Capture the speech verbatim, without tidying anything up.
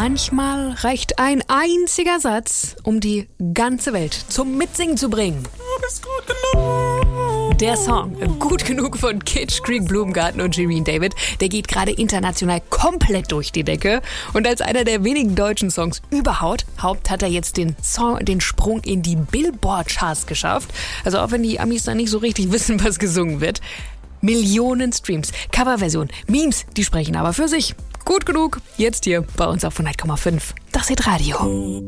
Manchmal reicht ein einziger Satz, um die ganze Welt zum Mitsingen zu bringen. Du bist gut genug. Der Song Gut genug von Kitsch Creek Blumengarten und Shirin David, der geht gerade international komplett durch die Decke. Und als einer der wenigen deutschen Songs überhaupt hat er jetzt den, Song, den Sprung in die Billboard-Charts geschafft. Also auch wenn die Amis da nicht so richtig wissen, was gesungen wird. Millionen Streams, Coverversion, Memes, die sprechen aber für sich. Gut genug, jetzt hier bei uns auf hundert Komma fünf. Das Hit Radio.